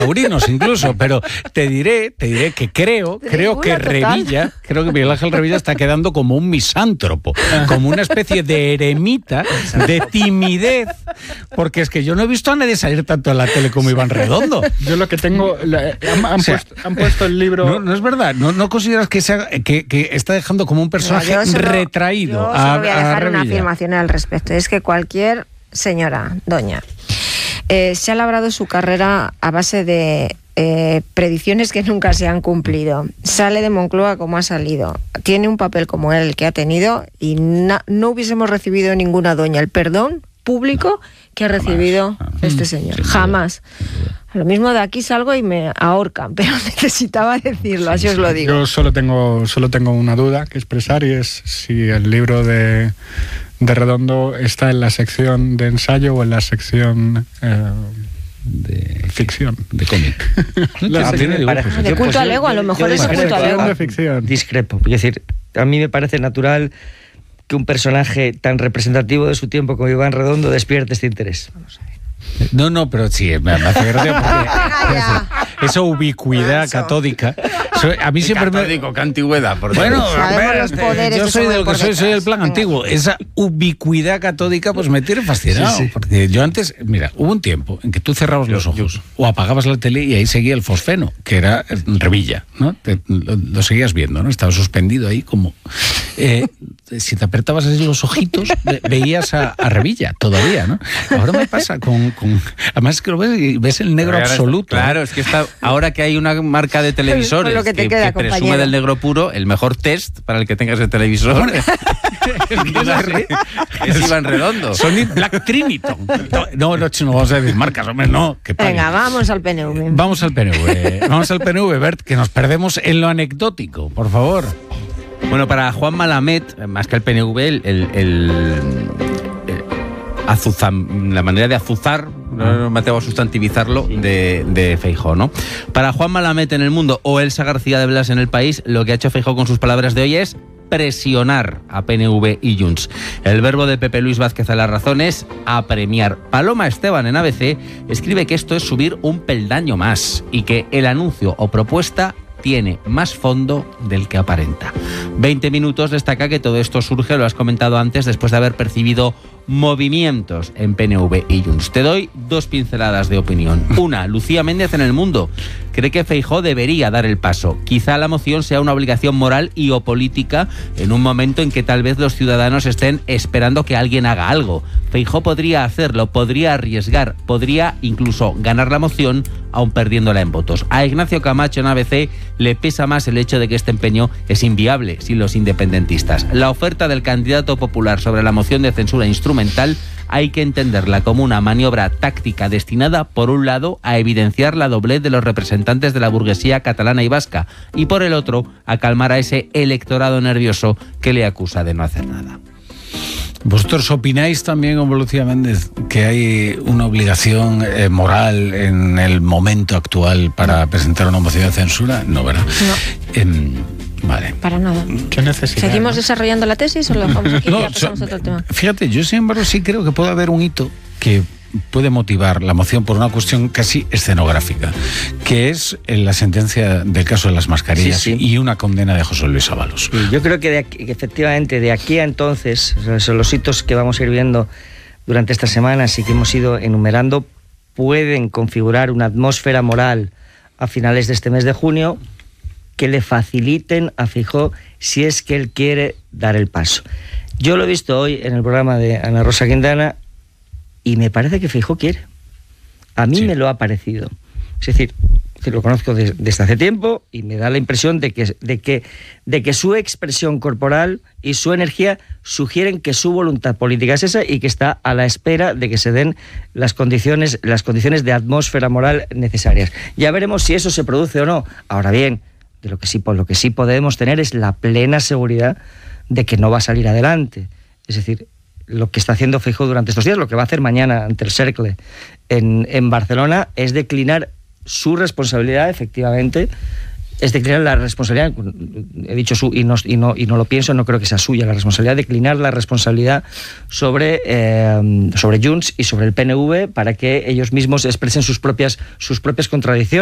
taurinos incluso, pero te diré que creo que Revilla, creo que Miguel Ángel Revilla está quedando como un misántropo, como una especie de eremita, de timidez, porque es que yo no he visto a nadie salir tanto en la tele como Iván Redondo. Yo lo que tengo, han puesto el libro... No es verdad, no consideras que está dejando como un personaje retraído yo a voy a dejar Revilla. una afirmación al respecto, es que cualquier señora, doña, se ha labrado su carrera a base de predicciones que nunca se han cumplido. Sale de Moncloa como ha salido. Tiene un papel como el que ha tenido y no hubiésemos recibido ninguna doña el perdón público que ha recibido este señor. Jamás. Lo mismo de aquí salgo y me ahorcan, pero necesitaba decirlo, así os lo digo. Yo solo tengo una duda que expresar, y es si el libro de Redondo está en la sección de ensayo o en la sección de ficción. De cómic. De culto al ego, a lo mejor es culto al ego. De ficción. Discrepo. Es decir, a mí me parece natural que un personaje tan representativo de su tiempo como Iván Redondo despierte este interés. Vamos a ver. No, pero sí, me hace gracia porque esa ubicuidad catódica. A mí siempre catódico, qué antigüedad. Bueno, los poderes yo soy del que soy el plan Venga. antiguo. Esa ubicuidad catódica pues me tiene fascinado. Sí. Porque yo antes, mira, hubo un tiempo en que tú cerrabas los ojos o apagabas la tele y ahí seguía el fosfeno, que era Revilla, ¿no? Lo seguías viendo, ¿no? Estaba suspendido ahí como... si te apretabas así los ojitos, veías a Revilla todavía, ¿no? Ahora me pasa con además es que lo ves el negro absoluto. Claro, es que ahora que hay una marca de televisores que presume del negro puro, el mejor test para el que tengas el televisor es Iván Redondo. Sony Black Triniton. No vamos a decir marcas, hombre, no. Que venga, vamos al PNV. Vamos al PNV, Bert, que nos perdemos en lo anecdótico, por favor. Bueno, para Juan Malamet, más que el PNV, la manera de azuzar, no me atrevo a sustantivizarlo, de Feijóo, ¿no? Para Juan Malamet en El Mundo o Elsa García de Blas en El País, lo que ha hecho Feijóo con sus palabras de hoy es presionar a PNV y Junts. El verbo de Pepe Luis Vázquez a La Razón es apremiar. Paloma Esteban en ABC escribe que esto es subir un peldaño más y que el anuncio o propuesta tiene más fondo del que aparenta. 20 minutos destaca que todo esto surge, lo has comentado antes, después de haber percibido movimientos en PNV y Junts. Te doy dos pinceladas de opinión. Una, Lucía Méndez en El Mundo cree que Feijóo debería dar el paso. Quizá la moción sea una obligación moral y o política en un momento en que tal vez los ciudadanos estén esperando que alguien haga algo. Feijóo podría hacerlo, podría arriesgar, podría incluso ganar la moción aún perdiéndola en votos. A Ignacio Camacho en ABC le pesa más el hecho de que este empeño es inviable sin los independentistas. La oferta del candidato popular sobre la moción de censura instrumental hay que entenderla como una maniobra táctica destinada, por un lado, a evidenciar la doblez de los representantes de la burguesía catalana y vasca, y por el otro, a calmar a ese electorado nervioso que le acusa de no hacer nada. ¿Vosotros opináis también, como Lucía Méndez, que hay una obligación moral en el momento actual para presentar una moción de censura? No, ¿verdad? No. Vale. Para nada. ¿Qué necesidad? ¿Seguimos desarrollando la tesis o lo dejamos aquí y ya pasamos a otro tema? Fíjate, yo sin embargo sí creo que puede haber un hito que puede motivar la moción por una cuestión casi escenográfica, que es la sentencia del caso de las mascarillas y una condena de José Luis Ábalos. Sí, yo creo que efectivamente de aquí a entonces, son los hitos que vamos a ir viendo durante estas semanas y que hemos ido enumerando, pueden configurar una atmósfera moral a finales de este mes de junio que le faciliten a Feijóo si es que él quiere dar el paso. Yo lo he visto hoy en el programa de Ana Rosa Quintana y me parece que Feijóo quiere. A mí me lo ha parecido. Es decir, lo conozco desde hace tiempo y me da la impresión de que su expresión corporal y su energía sugieren que su voluntad política es esa y que está a la espera de que se den las condiciones de atmósfera moral necesarias. Ya veremos si eso se produce o no. Ahora bien, lo que sí podemos tener es la plena seguridad de que no va a salir adelante. Es decir, lo que está haciendo Feijóo durante estos días, lo que va a hacer mañana ante el Cercle en Barcelona, es declinar su responsabilidad, efectivamente, es declinar la responsabilidad, he dicho y no lo pienso, no creo que sea suya la responsabilidad, declinar la responsabilidad sobre Junts y sobre el PNV para que ellos mismos expresen sus propias contradicciones.